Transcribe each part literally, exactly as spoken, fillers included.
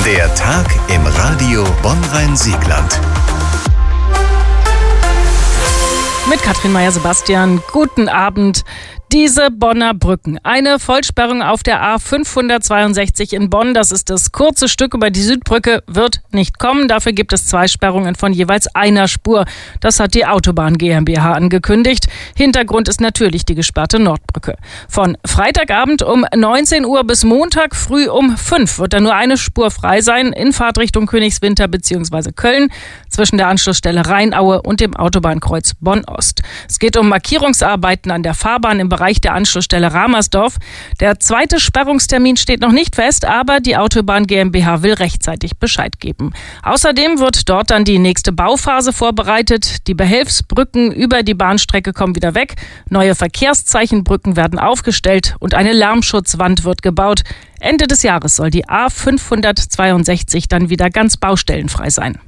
Der Tag im Radio Bonn-Rhein-Siegland. Mit Katrin Meyer-Sebastian, guten Abend. Diese Bonner Brücken. Eine Vollsperrung auf der A fünfhundertzweiundsechzig in Bonn, das ist das kurze Stück über die Südbrücke, wird nicht kommen. Dafür gibt es zwei Sperrungen von jeweils einer Spur. Das hat die Autobahn GmbH angekündigt. Hintergrund ist natürlich die gesperrte Nordbrücke. Von Freitagabend um neunzehn Uhr bis Montag früh um fünf wird dann nur eine Spur frei sein in Fahrtrichtung Königswinter bzw. Köln zwischen der Anschlussstelle Rheinaue und dem Autobahnkreuz Bonn-Ost. Es geht um Markierungsarbeiten an der Fahrbahn im Bereich der Anschlussstelle Ramersdorf. Der zweite Sperrungstermin steht noch nicht fest, aber die Autobahn GmbH will rechtzeitig Bescheid geben. Außerdem wird dort dann die nächste Bauphase vorbereitet. Die Behelfsbrücken über die Bahnstrecke kommen wieder weg. Neue Verkehrszeichenbrücken werden aufgestellt und eine Lärmschutzwand wird gebaut. Ende des Jahres soll die A fünfhundertzweiundsechzig dann wieder ganz baustellenfrei sein.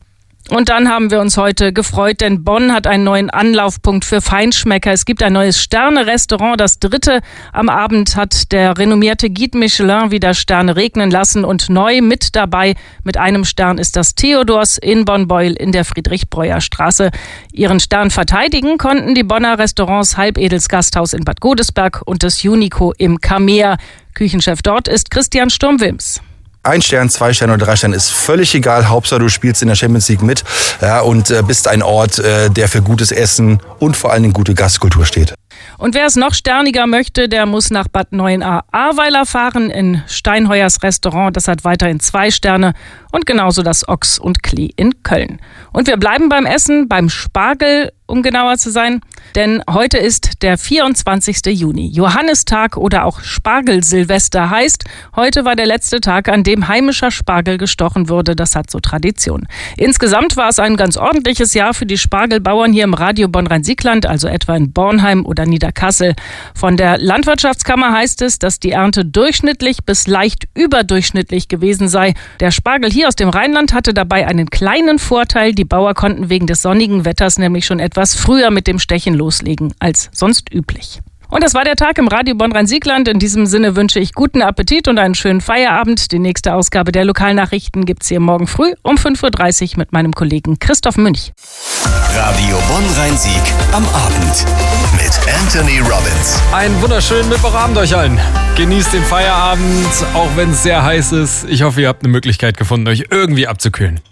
Und dann haben wir uns heute gefreut, denn Bonn hat einen neuen Anlaufpunkt für Feinschmecker. Es gibt ein neues Sterne-Restaurant. Das dritte am Abend hat der renommierte Guide Michelin wieder Sterne regnen lassen. Und neu mit dabei mit einem Stern ist das Theodors in Bonn-Beuel in der Friedrich-Breuer-Straße. Ihren Stern verteidigen konnten die Bonner Restaurants Halbedels Gasthaus in Bad Godesberg und das Unico im Kamea. Küchenchef dort ist Christian Sturm-Wilms. Ein Stern, zwei Sterne oder drei Sterne ist völlig egal. Hauptsache du spielst in der Champions League mit, ja, und äh, bist ein Ort, äh, der für gutes Essen und vor allen Dingen gute Gastkultur steht. Und wer es noch sterniger möchte, der muss nach Bad Neuenahr-Ahrweiler fahren, in Steinheuers Restaurant. Das hat weiterhin zwei Sterne und genauso das Ochs und Klee in Köln. Und wir bleiben beim Essen, beim Spargel, um genauer zu sein. Denn heute ist der vierundzwanzigste Juni. Johannistag oder auch Spargelsilvester heißt, heute war der letzte Tag, an dem heimischer Spargel gestochen wurde. Das hat so Tradition. Insgesamt war es ein ganz ordentliches Jahr für die Spargelbauern hier im Radio Bonn-Rhein-Siegland, also etwa in Bornheim oder Niederkassel. Von der Landwirtschaftskammer heißt es, dass die Ernte durchschnittlich bis leicht überdurchschnittlich gewesen sei. Der Spargel hier aus dem Rheinland hatte dabei einen kleinen Vorteil. Die Bauern konnten wegen des sonnigen Wetters nämlich schon etwas früher mit dem Stechen loslegen als sonst üblich. Und das war der Tag im Radio Bonn-Rhein-Siegland. In diesem Sinne wünsche ich guten Appetit und einen schönen Feierabend. Die nächste Ausgabe der Lokalnachrichten gibt's hier morgen früh um fünf Uhr dreißig mit meinem Kollegen Christoph Münch. Radio Bonn-Rhein-Sieg am Abend mit Anthony Robbins. Einen wunderschönen Mittwochabend euch allen. Genießt den Feierabend, auch wenn es sehr heiß ist. Ich hoffe, ihr habt eine Möglichkeit gefunden, euch irgendwie abzukühlen.